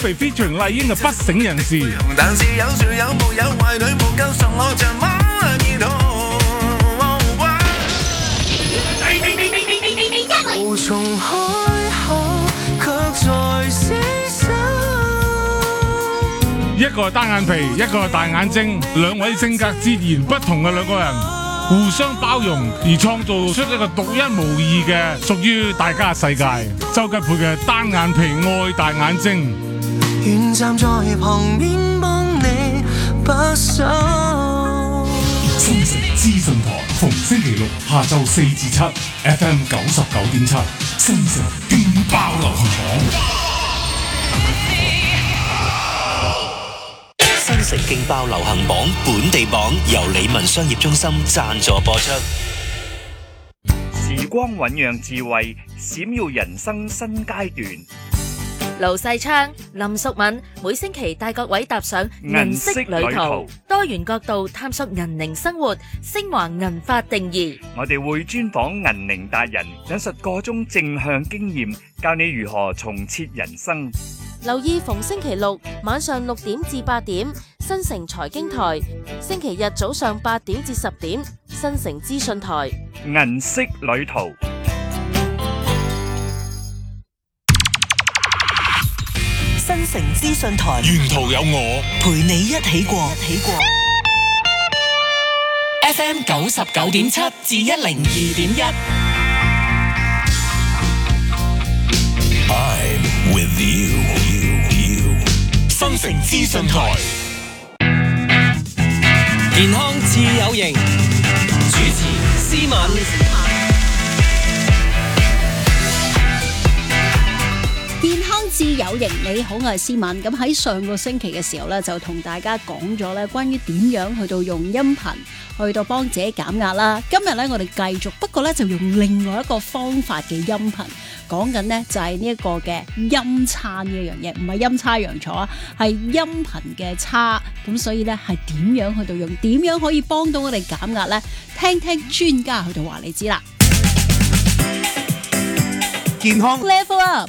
肥 featuring 麗英嘅不省人事。 但是有誰有木有壞女無夠送我像馬兒童，無從開口，卻在廝守。 一個係單眼皮，一個係大眼睛，兩位性格截然不同嘅兩個人，互相包容而創造出一個獨一無二嘅屬於大家嘅世界。周吉佩嘅單眼皮愛大眼睛， 願站在旁邊幫你把守。 新城資訊台逢星期六下晝4至7 FM 99.7，新城勁爆流行榜。 新城勁爆流行榜本地榜由理文商業中心贊助播出。 時光醞釀智慧，閃耀人生新階段。 盧世昌、林淑敏每星期帶各位踏上銀色旅途，多元角度探索銀齡生活，升華銀髮定義。 我哋會專訪銀齡達人，引述個中正向經驗，教你如何重設人生。 留意逢星期六晚上6點至8點，新城財經台；星期日早上8點至10點，新城資訊台。 銀色旅途。 新城資訊台， 沿途有我陪你一起過。 FM 99.7至102.1。 I'm with you。新城資訊台， 健康自有型，主持思敏。 健康自有型，你好，我係思敏。咁喺上個星期嘅時候咧，就同大家講咗咧關於點樣去到用音頻去到幫自己減壓啦。今日咧我哋繼續，不過咧就用另外一個方法嘅音頻，講緊呢就係呢一個嘅音叉呢一樣嘢，唔係陰差陽錯啊，係音頻嘅叉。咁所以咧係點樣去到用，點樣可以幫到我哋減壓咧？聽聽專家去到話你知啦。 健康 Level Up。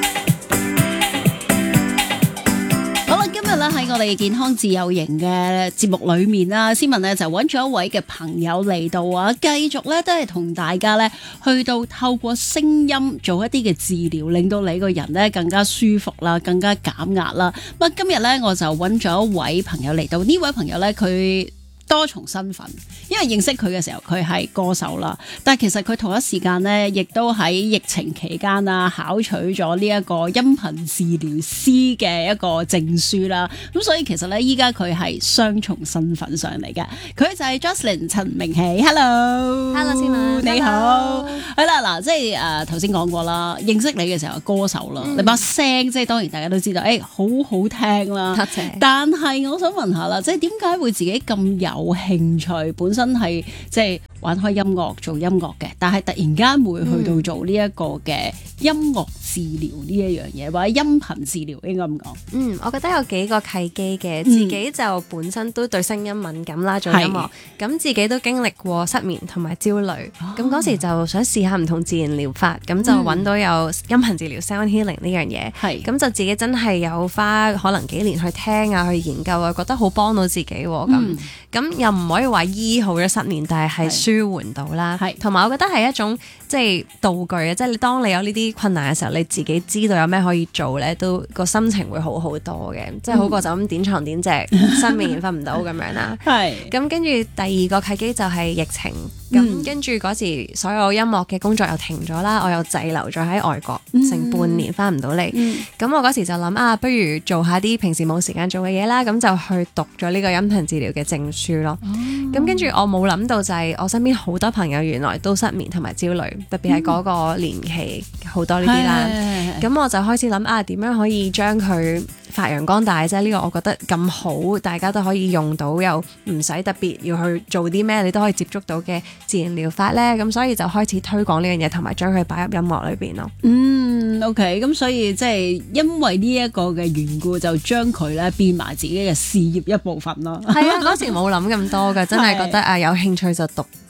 好啦，今日咧喺我哋健康自由型嘅節目裏面啦，思文咧就揾咗一位嘅朋友嚟到啊，繼續咧都係同大家咧去到透過聲音做一啲嘅治療，令到你個人咧更加舒服啦，更加減壓啦。咁今日咧我就揾咗一位朋友嚟到，呢位朋友咧佢多重身份，因為認識佢嘅時候佢係歌手啦，但係其實佢同一時間呢，亦都喺疫情期間啊考取咗呢一個音頻治療師嘅一個證書啦。咁所以其實呢，依家佢係雙重身份上嚟嘅。佢就係 Jocelyn 陳明喜。Hello， 思敏， 你好。係啦，嗱，即係頭先講過啦，認識你嘅時候係歌手啦，你把聲即係當然大家都知道，好好聽啦。 多謝。 但係我想問下啦，即係點解會自己咁有興趣？本身係即係玩開音樂做音樂嘅，但係突然間會去到做呢一個嘅音樂治療呢一樣嘢，或者音頻治療應該咁講。 我覺得有幾個契機嘅，自己就本身都對聲音敏感啦，做音樂，咁自己都經歷過失眠同埋焦慮，咁嗰時就想試下唔同自然療法，咁就揾到有音頻治療 sound healing 呢樣嘢，咁就自己真係有花可能幾年去聽啊，去研究啊，覺得好幫到自己喎，咁又唔可以話醫好咗失眠，但係舒緩到啦。同埋我覺得係一種即係道具啊，即係當你有呢啲困難嘅時候，你自己知道有咩可以做咧，都個心情會好好多嘅，即係好過就咁點床點席失眠瞓唔到咁樣啦。咁跟住第二個契機就係疫情，咁跟住嗰時所有音樂嘅工作又停咗啦，我又滯留咗喺外國成半年翻唔到嚟，咁我嗰時就諗不如做下啲平時冇時間做嘅嘢啦，咁就去讀咗呢個音頻治療嘅證書咯。咁跟住我冇諗到就係我身邊好多朋友原來都失眠同埋焦慮，特別係嗰個年期好多呢啲啦。咁我就開始諗點樣可以將佢發揚光大啫？呢個我覺得咁好，大家都可以用到，又唔使特別要去做啲咩，你都可以接觸到嘅自然療法咧。咁所以就開始推廣呢樣嘢，同埋將佢擺入音樂裏邊咯。 OK， 咁所以即係因為呢一個嘅緣故，就將佢咧變埋自己嘅事業一部分咯。 係啊，嗰時冇諗咁多㗎，真係覺得有興趣就讀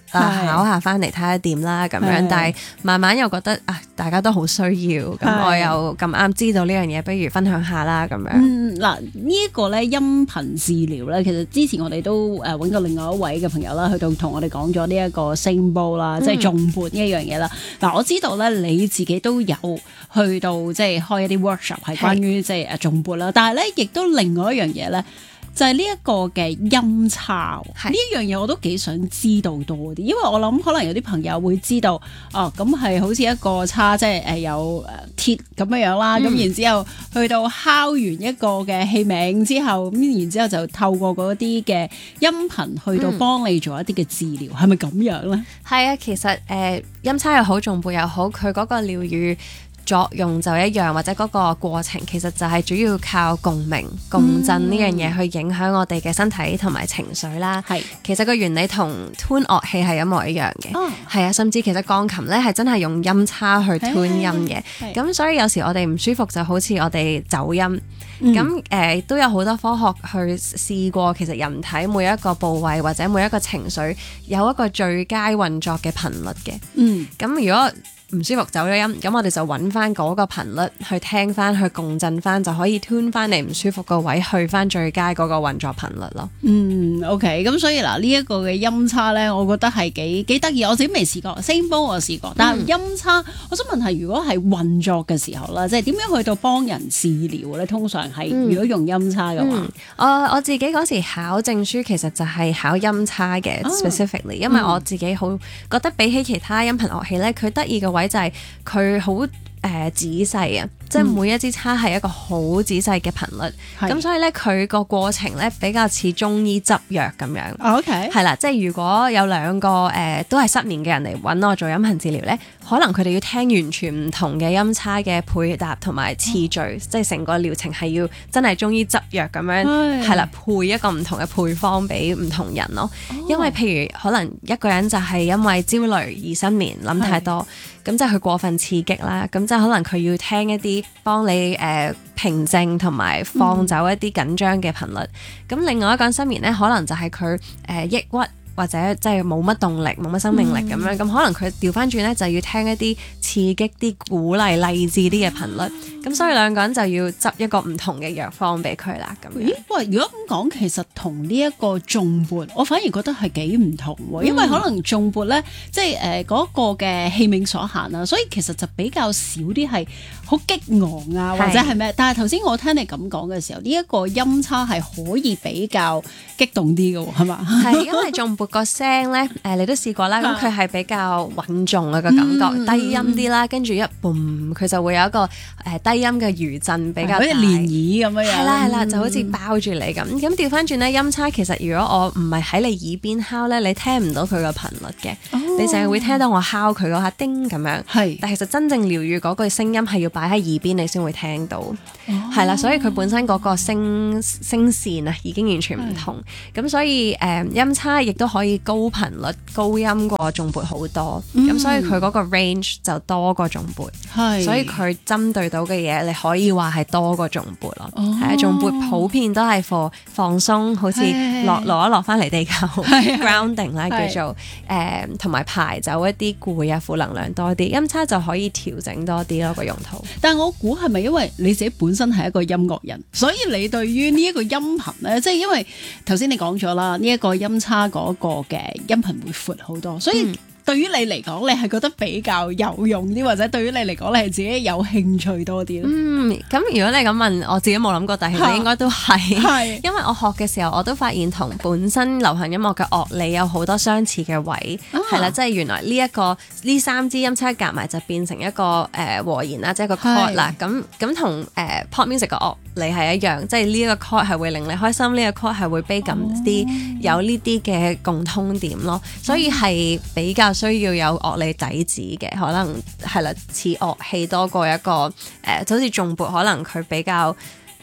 考下翻嚟睇下點啦咁樣，但係慢慢又覺得大家都好需要，咁我又咁啱知道呢樣嘢，不如分享下啦咁樣。 嗱呢一個咧音頻治療咧，其實之前我哋都揾過另外一位嘅朋友啦，去到同我哋講咗呢一個聲波啦，即係頌缽呢一樣嘢啦。嗱我知道咧你自己都有去到即係開一啲 workshop 係關於即係頌缽啦，但係咧亦都另外一樣嘢咧。就係呢一個嘅音叉，呢一樣嘢我都幾想知道多啲，因為我諗可能有啲朋友會知道，咁係好似一個叉，即係有鐵咁樣啦，咁然之後去到敲完一個嘅器皿之後，咁然之後就透過嗰啲嘅音頻去到幫你做一啲嘅治療，係咪咁樣咧？ 係啊，其實音叉又好，頌缽又好，佢嗰個療愈作用就一樣，或者嗰個過程其實就係主要靠共鳴、共振呢樣嘢去影響我哋嘅身體同埋情緒啦。其實個原理同 tune 樂器係一模一樣嘅。係啊，甚至其實鋼琴咧係真係用音叉去 tune 音嘅。咁所以有時我哋唔舒服就好似我哋走音。咁都有好多科學去試過，其實人體每一個部位或者每一個情緒有一個最佳運作嘅頻率嘅。咁如果唔舒服走咗音，咁我哋就揾翻嗰個頻率去聽翻，去共振翻，就可以 tune 翻你唔舒服個位，去翻最佳嗰個運作頻率咯。 OK， 咁所以嗱呢一個嘅音叉咧，我覺得係幾得意，我自己未試過，聲波我試過，但係音叉，我想問係如果係運作嘅時候啦，即係點樣去到幫人治療咧？通常係如果用音叉嘅話， 我自己嗰時考證書其實就係考音叉嘅 specifically，因為我自己好覺得比起其他音頻樂器咧，佢得意嘅位就係佢好仔細啊，即係每一支叉係一個好仔細嘅頻率，咁所以咧佢個過程咧比較似中醫執藥咁樣。 OK， 係啦，即係如果有兩個都係失眠嘅人嚟揾我做音頻治療咧，可能佢哋要聽完全唔同嘅音叉嘅配搭同埋次序，即係成個療程係要真係中醫執藥咁樣，係啦，配一個唔同嘅配方俾唔同人咯。因為譬如可能一個人就係因為焦慮而失眠，諗太多，咁即係佢過分刺激啦，咁即係可能佢要聽一啲幫你平靜同埋放走一啲緊張嘅頻率。咁另外一個人失眠咧，可能就係佢抑鬱或者即係冇乜動力、冇乜生命力咁樣。咁可能佢調翻轉咧，就要聽一啲刺激啲、鼓勵、勵志啲嘅頻率。咁所以兩個人就要執一個唔同嘅藥方俾佢啦。咁樣。 喂，如果咁講，其實同呢一個頌缽，我反而覺得係幾唔同喎。因為可能頌缽咧，即係嗰個嘅器皿所限啊，所以其實就比較少啲係好激昂啊，或者係咩？但係頭先我聽你咁講嘅時候，呢一個音叉係可以比較激動啲嘅喎，係嘛？係因為頌缽個聲咧，你都試過啦，咁佢係比較穩重啊個感覺，低音啲啦，跟住一 boom，佢就會有一個低音嘅餘震比較大， 好似漣漪咁樣。 係啦，就好似包住你咁。咁調翻轉咧，音叉其實如果我唔係喺你耳邊敲咧，你聽唔到佢個頻率嘅，你淨係會聽到我敲佢嗰下叮咁樣。但其實真正療愈嗰句聲音係要擺喺耳邊你先會聽到。係啦，所以佢本身嗰個聲線啊已經完全唔同。咁所以音叉亦都可以高頻率、高音過頌缽好多。咁所以佢嗰個 range 就多過頌缽。所以佢針對到嘅嘢，你可以話係多過頌缽咯。係啊，頌缽普遍都係 for 放鬆，好似落翻嚟地球 grounding 啦，叫做同埋排走一啲攰啊、負能量多啲。音叉就可以調整多啲咯個用途。 但係我估係咪因為你自己本身係一個音樂人，所以你對於呢一個音頻咧，即係因為頭先你講咗啦，呢一個音叉嗰個嘅音頻會闊好多，所以對於你嚟講，你係覺得比較有用啲，或者對於你嚟講，你係自己有興趣多啲咧？ 咁如果你咁問，我自己冇諗過，但係其實應該都係，因為我學嘅時候，我都發現同本身流行音樂嘅樂理有好多相似嘅位，係啦，即係原來呢三支音叉夾埋就變成一個和弦啦，即係一個 chord 啦。咁同pop music 嘅樂理係一樣，即係呢一個 chord 係會令你開心，呢個 chord 係會悲感啲，有呢啲嘅共通點咯，所以係比較需要有樂理底子嘅，可能係啦，似樂器多過一個就好似頌缽，可能佢比較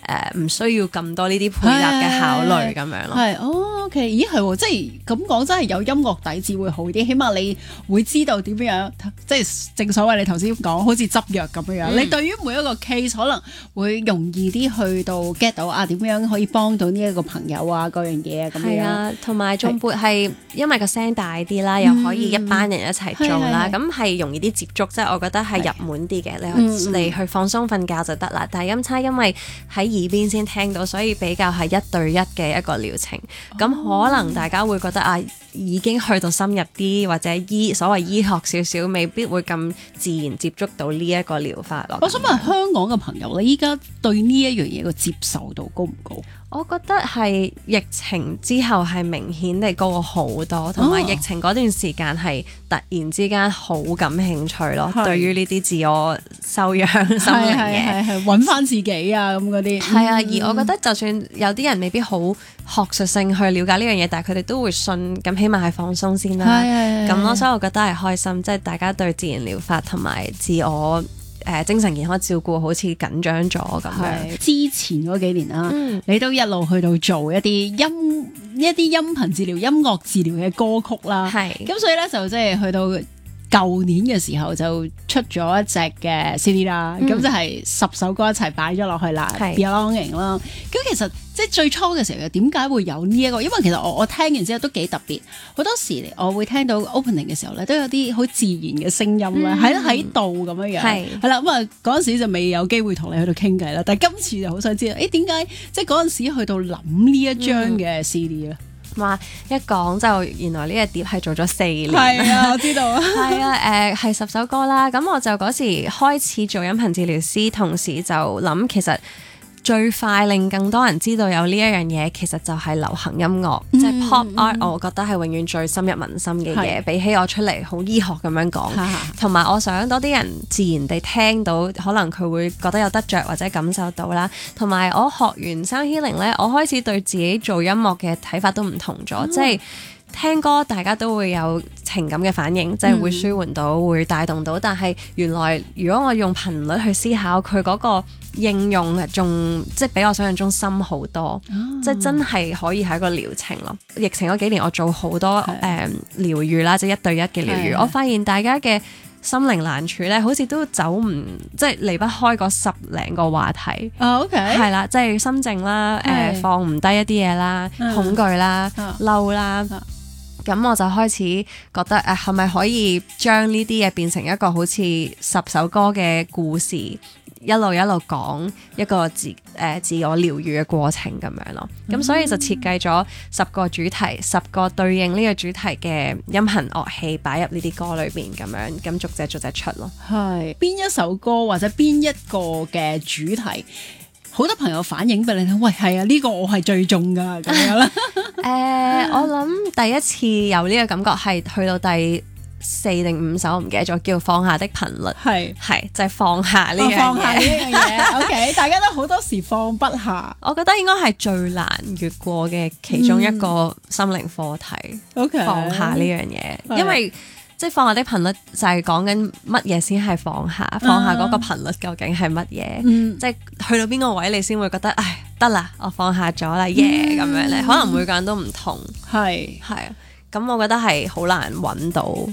唔需要咁多呢啲配搭嘅考慮咁樣咯。 係OK，咦係喎，即係咁講真係有音樂底子會好啲，起碼你會知道點樣，即係正所謂你頭先講好似執藥咁樣。你對於每一個 case 可能會容易啲去到 get 到啊點樣可以幫到呢一個朋友啊嗰樣嘢啊咁樣。 係啊，同埋頌缽係因為個聲大啲啦，又可以一班人一齊做啦，咁係容易啲接觸，即係我覺得係入門啲嘅，你去放鬆瞓覺就得啦。但係音叉因為喺耳邊先聽到，所以比較係1對1嘅一個療程。咁可能大家會覺得啊，已經去到深入啲，或者所謂醫學少少，未必會咁自然接觸到呢一個療法咯。 我想問香港嘅朋友，你依家對呢一樣嘢嘅接受度高唔高？ 我覺得係疫情之後係明顯地高咗好多，同埋疫情嗰段時間係突然之間好感興趣咯。對於呢啲自我修養心靈嘅， 係揾翻自己啊咁嗰啲。 係啊，而我覺得就算有啲人未必好學術性去了解呢樣嘢，但係佢哋都會信，咁起碼係放鬆先啦。咁咯，所以我覺得係開心，即係大家對自然療法同埋自我精神健康照顧好似緊張咗咁樣。 之前嗰幾年啦，你都一路去到做一啲音頻治療、音樂治療嘅歌曲啦。咁所以咧就即係去到舊年嘅時候就出咗一隻嘅 CD 啦，咁就係10首歌一齊擺咗落去啦，Belonging 啦。咁其實即係最初嘅時候，點解會有呢一個？因為其實我聽完之後都幾特別，好多時我會聽到 opening 嘅時候咧，都有啲好自然嘅聲音咧，喺度咁樣樣。係啦，咁啊嗰陣時就未有機會同你去到傾偈啦，但係今次就好想知道，點解即係嗰陣時去到諗呢一張嘅 CD 咧？ 哇！一講就原來呢個碟係做咗4年。 係啊，我知道啊。 係啊，係10首歌啦。咁我就嗰時開始做音頻治療師，同時就諗其實最快令更多人知道有呢一樣嘢，其實就係流行音樂，即係 pop art。我覺得係永遠最深入民心嘅嘢，比起我出嚟好醫學咁樣講。同埋我想多啲人自然地聽到，可能佢會覺得有得着或者感受到啦。同埋我學完 Sound Healing 咧，我開始對自己做音樂嘅睇法都唔同咗，即係聽歌大家都會有情感嘅反應，即係會舒緩到，會帶動到。但係原來如果我用頻率去思考，佢嗰個應用仲即係比我想象中深好多，即係真係可以係一個療程咯。疫情嗰幾年我做好多療癒啦，即係1對1嘅療癒。我發現大家嘅心靈難處咧，好似都走唔即係離不開嗰10零個話題。 OK， 係啦，即係心靜啦，放唔低一啲嘢啦，恐懼啦，嬲啦。咁我就開始覺得係咪可以將呢啲嘢變成一個好似10首歌嘅故事，一路一路講一個自我療癒嘅過程咁樣咯。咁所以就設計咗10個主題，10個對應呢個主題嘅音頻樂器擺入呢啲歌裏邊咁樣，咁逐隻出咯。係邊一首歌或者邊一個嘅主題？好多朋友反映俾你聽，喂，係啊，呢個我係最中噶咁樣啦。 我諗第一次有呢個感覺係去到第4定5首，唔記得咗，叫放下的頻率。係就係放下呢樣嘢。放下呢樣嘢。OK， 大家都好多時放不下。我覺得應該係最難越過嘅其中一個心靈課題。OK， 放下呢樣嘢，因為即係放下的頻率就係講緊乜嘢先係放下，放下嗰個頻率究竟係乜嘢？即係去到邊個位你先會覺得，唉，得啦，我放下咗啦，耶咁樣咧。可能每個人都唔同，係啊，咁我覺得係好難揾到。